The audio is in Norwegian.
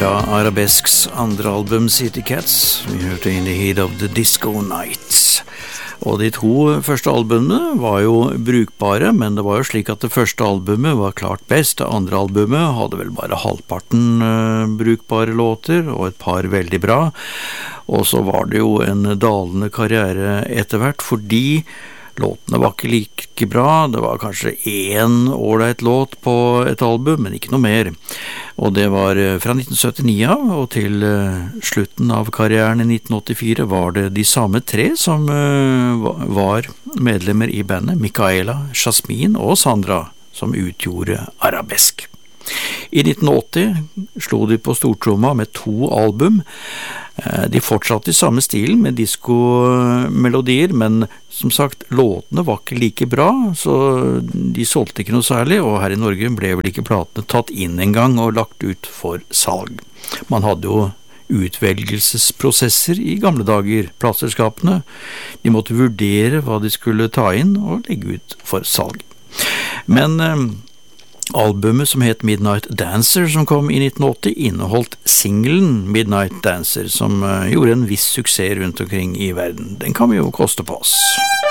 Fra Arabesks andre album City Cats, vi hørte In the Heat of the Disco Nights. Og de to første albumene var jo brukbare, men det var jo slik at det første albumet var klart best. Det andre albumet hadde vel bare halvparten brukbare låter, og et par veldig bra. Og så var det jo en dalende karriere etter hvert, fordi låtene var ikke like bra. Det var kanskje én ålreit låt på et album, men ikke noe mer. Og det var fra 1979 av, og til slutten av karrieren i 1984 var det de samme tre som var medlemmer i bandet, Michaela, Jasmine og Sandra, som utgjorde Arabesk. I 1980 slo de på stortromma med 2 album. De fortsatte i samme stilen med diskomelodier, men som sagt, låtene var ikke like bra, så de solgte ikke noe særlig, og her i Norge ble vel ikke platene tatt inn en gang og lagt ut for salg. Man hadde jo utvelgelsesprosesser i gamle dager, plateselskapene. De måtte vurdere hva de skulle ta inn og legge ut for salg. Men albumet som het Midnight Dancer, som kom i 1980, inneholdt singelen Midnight Dancer, som gjorde en viss suksess rundt omkring i verden. Den kan vi jo koste på oss.